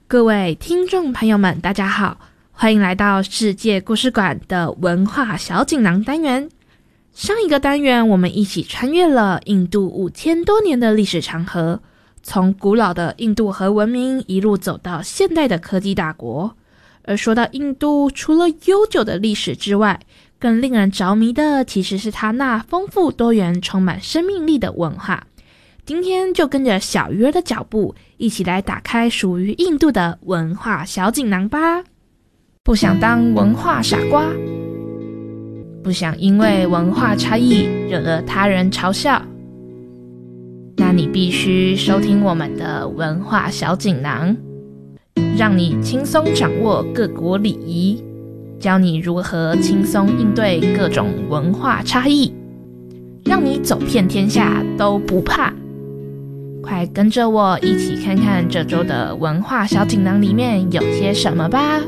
各位听众朋友们大家好，欢迎来到世界故事馆的文化小锦囊单元。上一个单元我们一起穿越了印度5000多年的历史长河，从古老的印度河文明一路走到现代的科技大国。而说到印度，除了悠久的历史之外，更令人着迷的其实是它那丰富多元充满生命力的文化。今天就跟着小鱼儿的脚步，一起来打开属于印度的文化小锦囊吧。不想当文化傻瓜，不想因为文化差异惹得他人嘲笑，那你必须收听我们的文化小锦囊，让你轻松掌握各国礼仪，教你如何轻松应对各种文化差异，让你走遍天下都不怕。快跟着我一起看看这周的文化小锦囊里面有些什么吧。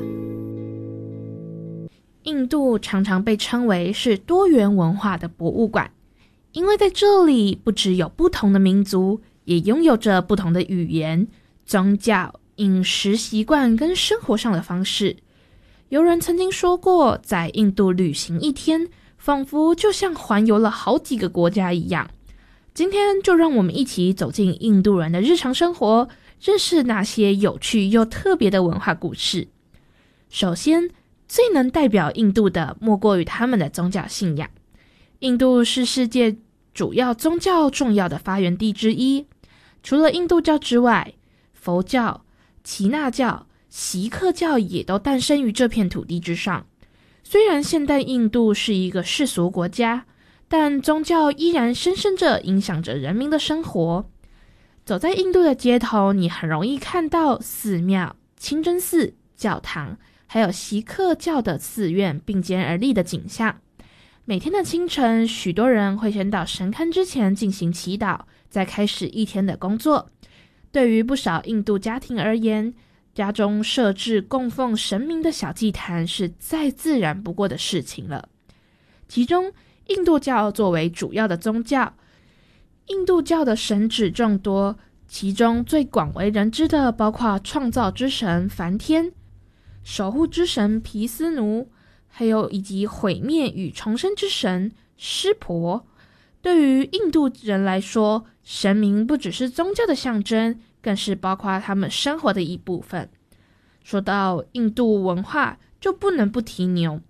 印度常常被称为是多元文化的博物馆，因为在这里不只有不同的民族，也拥有着不同的语言、宗教、饮食习惯跟生活上的方式。有人曾经说过，在印度旅行一天，仿佛就像环游了好几个国家一样。今天就让我们一起走进印度人的日常生活，认识那些有趣又特别的文化故事。首先，最能代表印度的莫过于他们的宗教信仰。印度是世界主要宗教重要的发源地之一，除了印度教之外，佛教、耆那教、锡克教也都诞生于这片土地之上。虽然现代印度是一个世俗国家，但宗教依然深深地影响着人民的生活。走在印度的街头，你很容易看到寺庙、清真寺、教堂，还有锡克教的寺院并肩而立的景象。每天的清晨，许多人会先到神龛之前进行祈祷，再开始一天的工作。对于不少印度家庭而言，家中设置供奉神明的小祭坛是再自然不过的事情了。其中印度教作为主要的宗教，印度教的神祇众多，其中最广为人知的包括创造之神梵天、守护之神毗斯奴，还有以及毁灭与重生之神湿婆。对于印度人来说，神明不只是宗教的象征，更是包括他们生活的一部分。说到印度文化，就不能不提牛。